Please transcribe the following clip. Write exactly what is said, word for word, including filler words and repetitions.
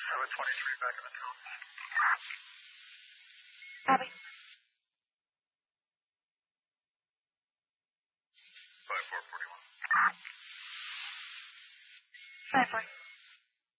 Bravo twenty-three back in the town. Copy. five four forty-one. five four.